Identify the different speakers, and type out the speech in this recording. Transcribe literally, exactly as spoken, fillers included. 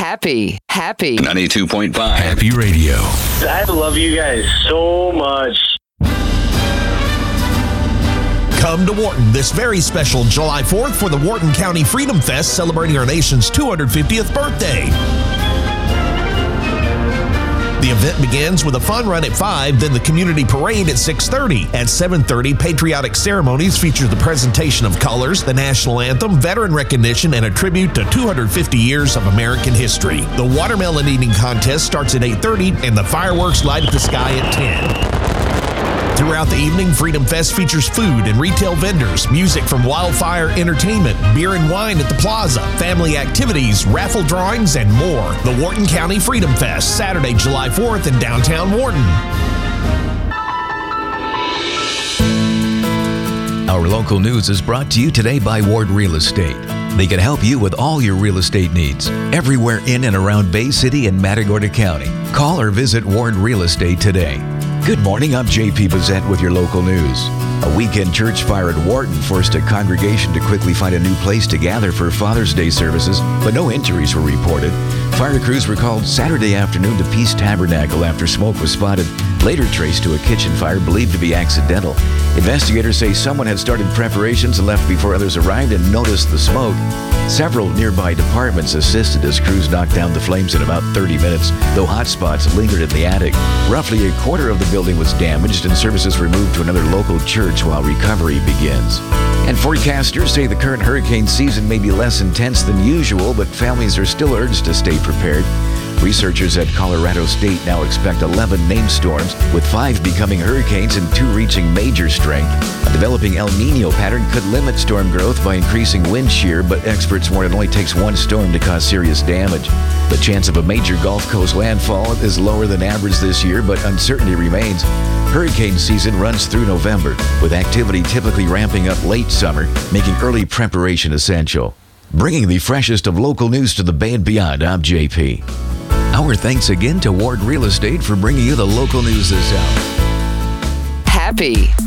Speaker 1: Happy, happy.
Speaker 2: ninety-two point five.
Speaker 3: Happy Radio.
Speaker 4: I love you guys so much.
Speaker 5: Come to Wharton this very special July fourth for the Wharton County Freedom Fest, celebrating our nation's two hundred fiftieth birthday. The event begins with a fun run at five, then the community parade at six thirty. At seven thirty, patriotic ceremonies feature the presentation of colors, the national anthem, veteran recognition, and a tribute to two hundred fifty years of American history. The watermelon eating contest starts at eight thirty, and the fireworks light up the sky at ten. Throughout the evening, Freedom Fest features food and retail vendors, music from Wildfire Entertainment, beer and wine at the plaza, family activities, raffle drawings, and more. The Wharton County Freedom Fest, Saturday, July fourth in downtown Wharton.
Speaker 3: Our local news is brought to you today by Ward Real Estate. They can help you with all your real estate needs, everywhere in and around Bay City and Matagorda County. Call or visit Ward Real Estate today. Good morning, I'm J P Bazette with your local news. A weekend church fire at Wharton forced a congregation to quickly find a new place to gather for Father's Day services, but no injuries were reported. Fire crews were called Saturday afternoon to Peace Tabernacle after smoke was spotted, later traced to a kitchen fire believed to be accidental. Investigators say someone had started preparations and left before others arrived and noticed the smoke. Several nearby departments assisted as crews knocked down the flames in about thirty minutes, though hot spots lingered in the attic. Roughly a quarter of the building was damaged and services were moved to another local church while recovery begins. And forecasters say the current hurricane season may be less intense than usual, but families are still urged to stay prepared. Researchers at Colorado State now expect eleven named storms, with five becoming hurricanes and two reaching major strength. A developing El Nino pattern could limit storm growth by increasing wind shear, but experts warn it only takes one storm to cause serious damage. The chance of a major Gulf Coast landfall is lower than average this year, but uncertainty remains. Hurricane season runs through November, with activity typically ramping up late summer, making early preparation essential. Bringing the freshest of local news to the Bay and beyond, I'm J P. Our thanks again to Ward Real Estate for bringing you the local news this hour.
Speaker 1: Happy,